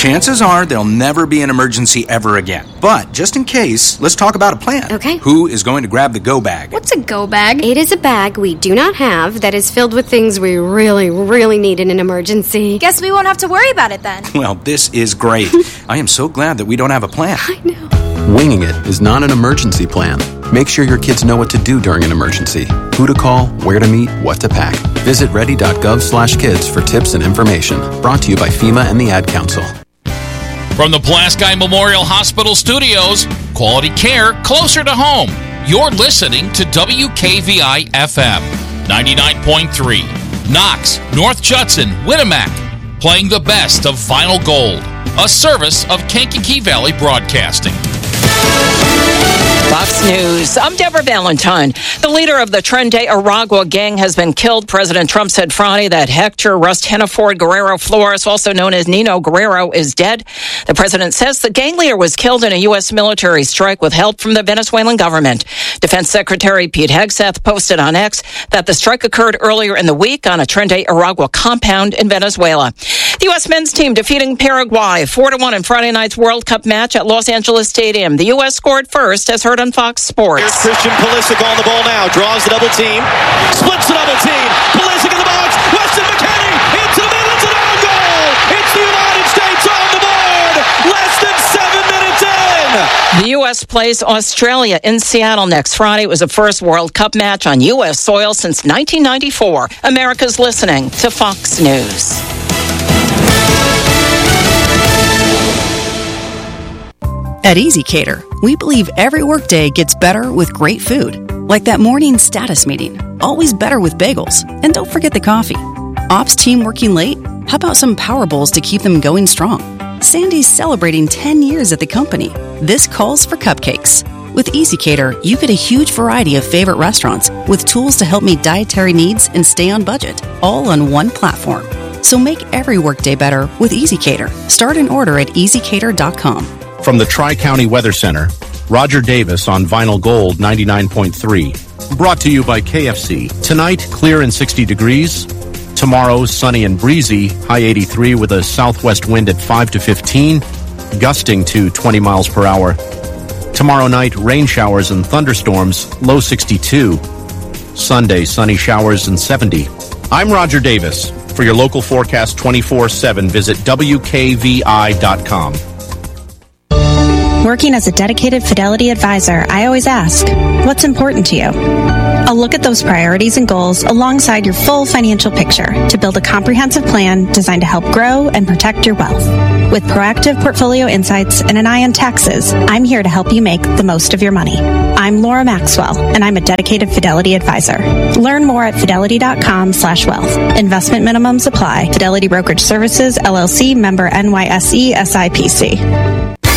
Chances are there'll never be an emergency ever again. But just in case, let's talk about a plan. Okay. Who is going to grab the go bag? What's a go bag? It is a bag we do not have that is filled with things we really, really need in an emergency. Guess we won't have to worry about it then. Well, this is great. I am so glad that we don't have a plan. I know. Winging it is not an emergency plan. Make sure your kids know what to do during an emergency. Who to call, where to meet, what to pack. Visit ready.gov/kids for tips and information. Brought to you by FEMA and the Ad Council. From the Pulaski Memorial Hospital Studios, quality care closer to home. You're listening to WKVI-FM 99.3. Knox, North Judson, Winnemac. Playing the best of Vinyl Gold. A service of Kankakee Valley Broadcasting. Fox News. I'm Deborah Valentine. The leader of the Tren de Aragua gang has been killed. President Trump said Friday that Hector Rust Hannaford Guerrero Flores, also known as Nino Guerrero, is dead. The president says the gang leader was killed in a U.S. military strike with help from the Venezuelan government. Defense Secretary Pete Hegseth posted on X that the strike occurred earlier in the week on a Tren de Aragua compound in Venezuela. The U.S. men's team defeating Paraguay 4-1 in Friday night's World Cup match at Los Angeles Stadium. The U.S. scored first, as heard on Fox Sports. Here's Christian Pulisic on the ball now. Draws the double team. Splits the double team. Pulisic in the box. Weston McKennie into the middle. It's an own goal. It's the United States on the board. Less than 7 minutes in. The U.S. plays Australia in Seattle next Friday. It was the first World Cup match on U.S. soil since 1994. America's listening to Fox News. At EasyCater, we believe every workday gets better with great food. Like that morning status meeting. Always better with bagels. And don't forget the coffee. Ops team working late? How about some Power Bowls to keep them going strong? Sandy's celebrating 10 years at the company. This calls for cupcakes. With EasyCater, you get a huge variety of favorite restaurants with tools to help meet dietary needs and stay on budget, all on one platform. So make every workday better with EasyCater. Start an order at easycater.com. From the Tri-County Weather Center, Roger Davis on Vinyl Gold 99.3. Brought to you by KFC. Tonight, clear and 60 degrees. Tomorrow, sunny and breezy, high 83 with a southwest wind at 5 to 15, gusting to 20 miles per hour. Tomorrow night, rain showers and thunderstorms, low 62. Sunday, sunny showers and 70. I'm Roger Davis. For your local forecast 24/7, visit WKVI.com. Working as a dedicated Fidelity advisor, I always ask, what's important to you? I'll look at those priorities and goals alongside your full financial picture to build a comprehensive plan designed to help grow and protect your wealth. With proactive portfolio insights and an eye on taxes, I'm here to help you make the most of your money. I'm Laura Maxwell, and I'm a dedicated Fidelity advisor. Learn more at fidelity.com/wealth. Investment minimums apply. Fidelity Brokerage Services, LLC, member NYSE, SIPC.